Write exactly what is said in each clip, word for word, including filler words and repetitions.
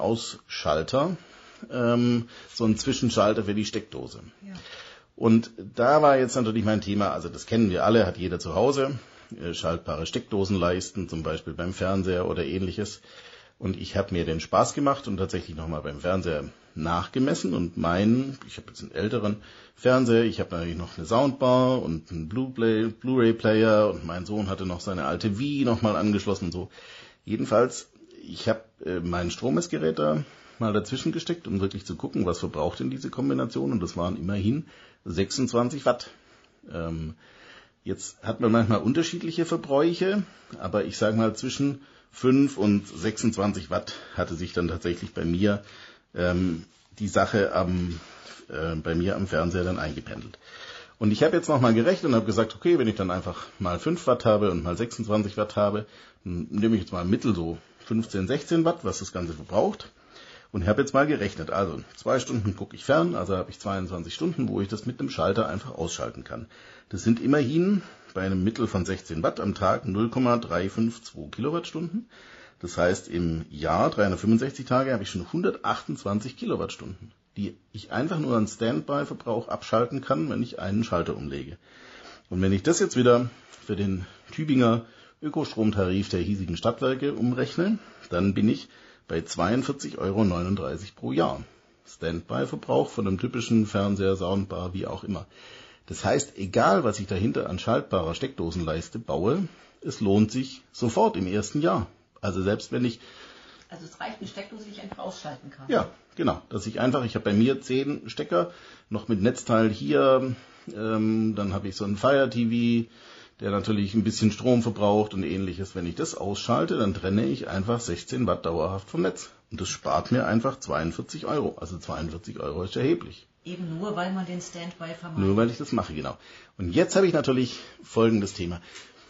Ausschalter, ähm, so ein Zwischenschalter für die Steckdose. Ja. Und da war jetzt natürlich mein Thema, also das kennen wir alle, hat jeder zu Hause, äh, schaltbare Steckdosenleisten, zum Beispiel beim Fernseher oder ähnliches. Und ich habe mir den Spaß gemacht und tatsächlich nochmal beim Fernseher nachgemessen und meinen, ich habe jetzt einen älteren Fernseher, ich habe natürlich noch eine Soundbar und einen Blu-ray, Blu-ray-Player und mein Sohn hatte noch seine alte Wii nochmal angeschlossen und so. Jedenfalls, ich habe äh, mein Strommessgerät da mal dazwischen gesteckt, um wirklich zu gucken, was verbraucht denn diese Kombination, und das waren immerhin sechsundzwanzig Watt. Ähm, jetzt hat man manchmal unterschiedliche Verbräuche, aber ich sage mal, zwischen fünf und sechsundzwanzig Watt hatte sich dann tatsächlich bei mir ähm, die Sache am, äh, bei mir am Fernseher dann eingependelt. Und ich habe jetzt nochmal gerechnet und habe gesagt, okay, wenn ich dann einfach mal fünf Watt habe und mal sechsundzwanzig Watt habe, dann nehme ich jetzt mal mittel so fünfzehn, sechzehn Watt, was das Ganze verbraucht. Und habe jetzt mal gerechnet, also zwei Stunden gucke ich fern, also habe ich zweiundzwanzig Stunden, wo ich das mit einem Schalter einfach ausschalten kann. Das sind immerhin bei einem Mittel von sechzehn Watt am Tag null Komma drei fünf zwei Kilowattstunden. Das heißt, im Jahr, dreihundertfünfundsechzig Tage, habe ich schon hundertachtundzwanzig Kilowattstunden, die ich einfach nur an Standby-Verbrauch abschalten kann, wenn ich einen Schalter umlege. Und wenn ich das jetzt wieder für den Tübinger Ökostromtarif der hiesigen Stadtwerke umrechne, dann bin ich bei zweiundvierzig Euro neununddreißig pro Jahr. Standby-Verbrauch von einem typischen Fernseher, Soundbar, wie auch immer. Das heißt, egal was ich dahinter an schaltbarer Steckdosenleiste baue, es lohnt sich sofort im ersten Jahr. Also selbst wenn ich... Also es reicht eine Steckdose, die ich einfach ausschalten kann. Ja, genau. Dass ich einfach, ich habe bei mir zehn Stecker, noch mit Netzteil hier, ähm, dann habe ich so einen Fire T V, der natürlich ein bisschen Strom verbraucht und ähnliches. Wenn ich das ausschalte, dann trenne ich einfach sechzehn Watt dauerhaft vom Netz. Und das spart mir einfach zweiundvierzig Euro. Also zweiundvierzig Euro ist erheblich. Eben nur, weil man den Standby vermeidet. Nur, weil ich das mache, genau. Und jetzt habe ich natürlich folgendes Thema.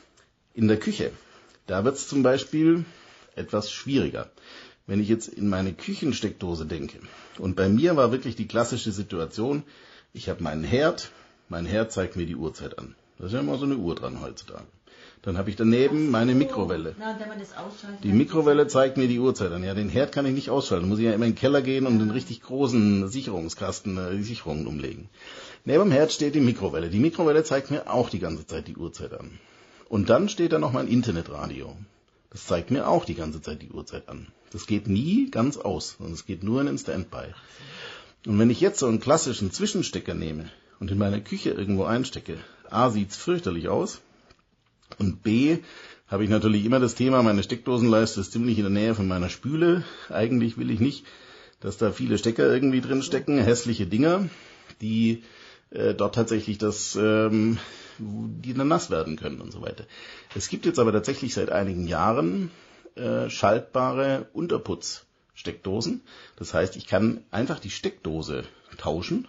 In der Küche, da wird es zum Beispiel etwas schwieriger. Wenn ich jetzt in meine Küchensteckdose denke, und bei mir war wirklich die klassische Situation, ich habe meinen Herd, mein Herd zeigt mir die Uhrzeit an. Da ist ja immer so eine Uhr dran heutzutage. Dann habe ich daneben meine Mikrowelle. Na, wenn man das ausschaltet, die Mikrowelle zeigt mir die Uhrzeit an. Ja, den Herd kann ich nicht ausschalten. Da muss ich ja immer in den Keller gehen und den richtig großen Sicherungskasten, äh, die Sicherungen umlegen. Neben dem Herd steht die Mikrowelle. Die Mikrowelle zeigt mir auch die ganze Zeit die Uhrzeit an. Und dann steht da noch mein Internetradio. Das zeigt mir auch die ganze Zeit die Uhrzeit an. Das geht nie ganz aus, sondern es geht nur in den Standby. Und wenn ich jetzt so einen klassischen Zwischenstecker nehme und in meiner Küche irgendwo einstecke, A, sieht's fürchterlich aus, und B, habe ich natürlich immer das Thema, meine Steckdosenleiste ist ziemlich in der Nähe von meiner Spüle. Eigentlich will ich nicht, dass da viele Stecker irgendwie drin stecken, hässliche Dinger, die äh, dort tatsächlich das, ähm, die dann nass werden können und so weiter. Es gibt jetzt aber tatsächlich seit einigen Jahren äh, schaltbare Unterputzsteckdosen. Das heißt, ich kann einfach die Steckdose tauschen.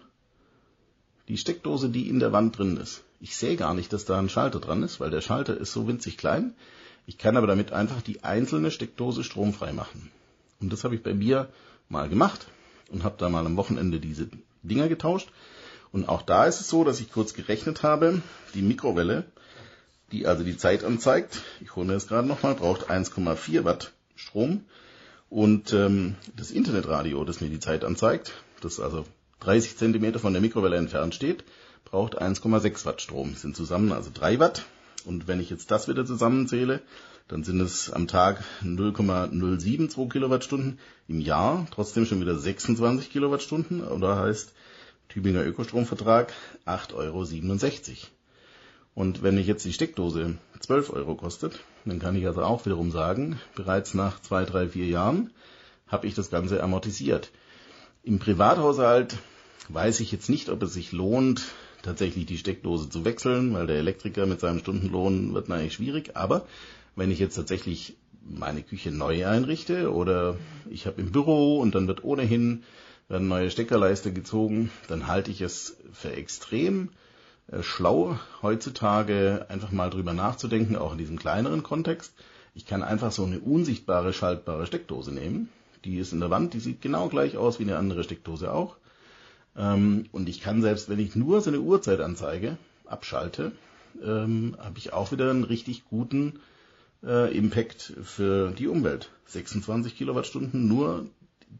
Die Steckdose, die in der Wand drin ist. Ich sehe gar nicht, dass da ein Schalter dran ist, weil der Schalter ist so winzig klein. Ich kann aber damit einfach die einzelne Steckdose stromfrei machen. Und das habe ich bei mir mal gemacht und habe da mal am Wochenende diese Dinger getauscht. Und auch da ist es so, dass ich kurz gerechnet habe, die Mikrowelle, die also die Zeit anzeigt, ich hole mir das gerade nochmal, braucht eins Komma vier Watt Strom. Und ähm, das Internetradio, das mir die Zeit anzeigt, das also dreißig Zentimeter von der Mikrowelle entfernt steht, braucht eins Komma sechs Watt Strom. Das sind zusammen also drei Watt. Und wenn ich jetzt das wieder zusammenzähle, dann sind es am Tag null Komma null sieben zwei Kilowattstunden, im Jahr trotzdem schon wieder sechsundzwanzig Kilowattstunden, oder heißt Tübinger Ökostromvertrag acht Euro siebenundsechzig. Und wenn mich jetzt die Steckdose zwölf Euro kostet, dann kann ich also auch wiederum sagen, bereits nach zwei, drei, vier Jahren habe ich das Ganze amortisiert. Im Privathaushalt weiß ich jetzt nicht, ob es sich lohnt, tatsächlich die Steckdose zu wechseln, weil der Elektriker mit seinem Stundenlohn wird eigentlich schwierig. Aber wenn ich jetzt tatsächlich meine Küche neu einrichte oder ich habe im Büro und dann wird ohnehin werden neue Steckerleiste gezogen, dann halte ich es für extrem äh, schlau, heutzutage einfach mal drüber nachzudenken, auch in diesem kleineren Kontext. Ich kann einfach so eine unsichtbare, schaltbare Steckdose nehmen. Die ist in der Wand, die sieht genau gleich aus wie eine andere Steckdose auch. Ähm, und ich kann selbst, wenn ich nur so eine Uhrzeitanzeige abschalte, ähm, habe ich auch wieder einen richtig guten äh, Impact für die Umwelt. sechsundzwanzig Kilowattstunden nur